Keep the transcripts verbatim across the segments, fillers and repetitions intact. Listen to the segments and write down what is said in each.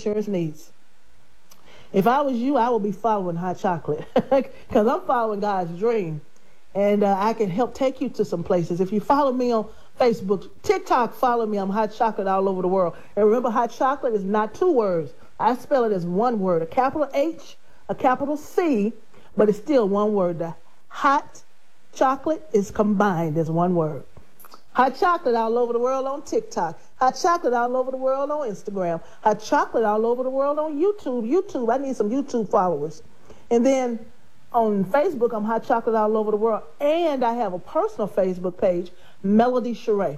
insurance needs. If I was you, I would be following Hot Chocolate because I'm following God's dream. And uh, I can help take you to some places. If you follow me on Facebook, TikTok, follow me. I'm Hot Chocolate all over the world. And remember, Hot Chocolate is not two words. I spell it as one word, a capital H, a capital C, but it's still one word. The Hot Chocolate is combined as one word. Hot Chocolate all over the world on TikTok. Hot Chocolate all over the world on Instagram. Hot Chocolate all over the world on YouTube. YouTube, I need some YouTube followers. And then on Facebook, I'm Hot Chocolate all over the world. And I have a personal Facebook page, Melody Sheree.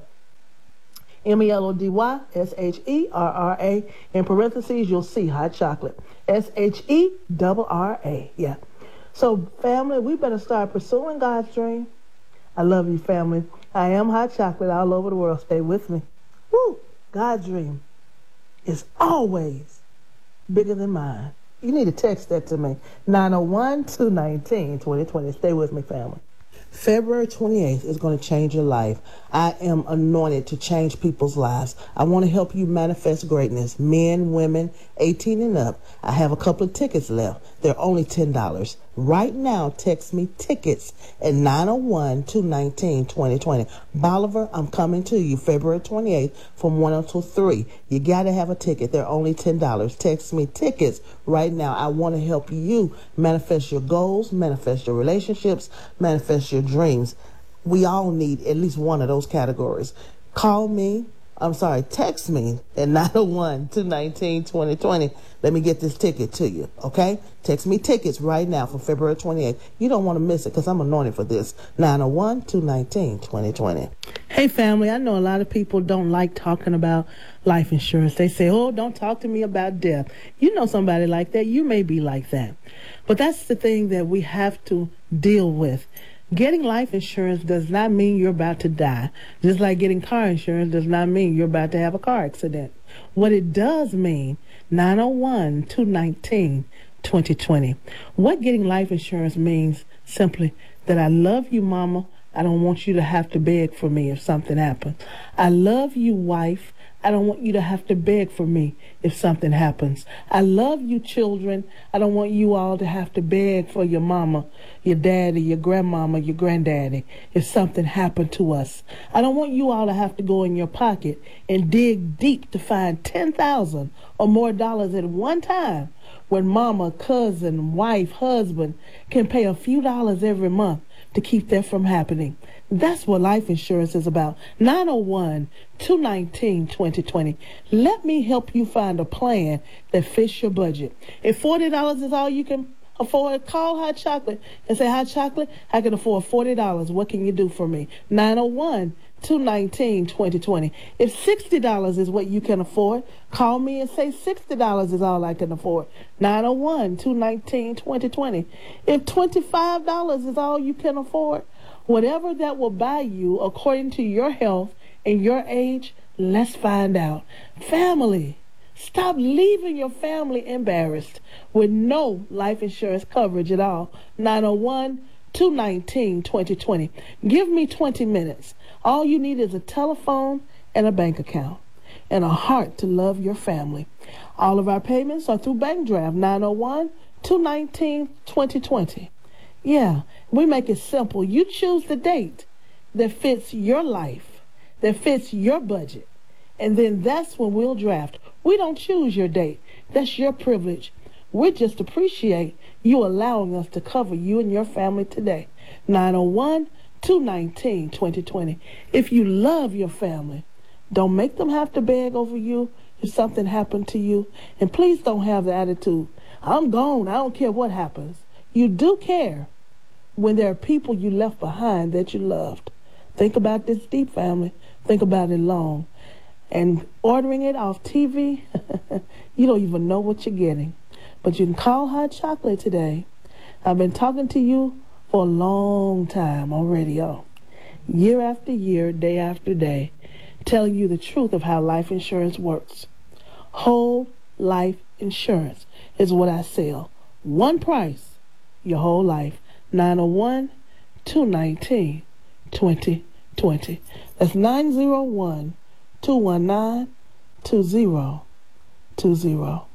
M E L O D Y S H E R R A. In parentheses, you'll see Hot Chocolate. S H E R R A. Yeah. So, family, we better start pursuing God's dream. I love you, family. I am Hot Chocolate all over the world. Stay with me. Woo! God's dream is always bigger than mine. You need to text that to me. nine oh one, two nineteen, twenty twenty. Stay with me, family. February twenty-eighth is going to change your life. I am anointed to change people's lives. I want to help you manifest greatness. Men, women, eighteen and up. I have a couple of tickets left. They're only ten dollars. Right now, text me tickets at nine oh one, two nineteen, twenty twenty. Bolivar, I'm coming to you February twenty-eighth from one until three. You got to have a ticket. They're only ten dollars. Text me tickets right now. I want to help you manifest your goals, manifest your relationships, manifest your dreams. We all need at least one of those categories. Call me. I'm sorry, text me at nine oh one, two nineteen, twenty twenty. Let me get this ticket to you, okay? Text me tickets right now for February twenty-eighth. You don't want to miss it because I'm anointed for this. nine oh one, two nineteen, twenty twenty. Hey, family, I know a lot of people don't like talking about life insurance. They say, oh, don't talk to me about death. You know somebody like that. You may be like that. But that's the thing that we have to deal with. Getting life insurance does not mean you're about to die. Just like getting car insurance does not mean you're about to have a car accident. What it does mean, nine oh one, two nineteen, twenty twenty. What getting life insurance means simply that I love you, mama. I don't want you to have to beg for me if something happens. I love you, wife. I don't want you to have to beg for me if something happens. I love you, children. I don't want you all to have to beg for your mama, your daddy, your grandmama, your granddaddy if something happened to us. I don't want you all to have to go in your pocket and dig deep to find ten thousand dollars or more dollars at one time when mama, cousin, wife, husband can pay a few dollars every month to keep that from happening. That's what life insurance is about. nine oh one, two nineteen, twenty twenty. Let me help you find a plan that fits your budget. If forty dollars is all you can afford, call Hot Chocolate and say, Hot Chocolate, I can afford forty dollars. What can you do for me? nine oh one, two nineteen, twenty twenty. If sixty dollars is what you can afford, call me and say sixty dollars is all I can afford. nine oh one, two nineteen, twenty twenty. If twenty-five dollars is all you can afford, whatever that will buy you according to your health and your age, let's find out. Family, stop leaving your family embarrassed with no life insurance coverage at all. nine oh one, two nineteen, twenty twenty. Give me twenty minutes. All you need is a telephone and a bank account and a heart to love your family. All of our payments are through Bank Draft. nine oh one, two nineteen, twenty twenty. Yeah, we make it simple. You choose the date that fits your life, that fits your budget, and then that's when we'll draft. We don't choose your date. That's your privilege. We just appreciate you allowing us to cover you and your family today. nine oh one, two nineteen, twenty twenty. If you love your family, don't make them have to beg over you if something happened to you. And please don't have the attitude, I'm gone, I don't care what happens. You do care when there are people you left behind that you loved. Think about this deep, family. Think about it long. And ordering it off T V, you don't even know what you're getting. But you can call Hot Chocolate today. I've been talking to you for a long time on radio, year after year, day after day, telling you the truth of how life insurance works. Whole life insurance is what I sell. One price, your whole life. nine oh one, two nineteen, twenty twenty. That's nine oh one, two one nine, two zero two zero.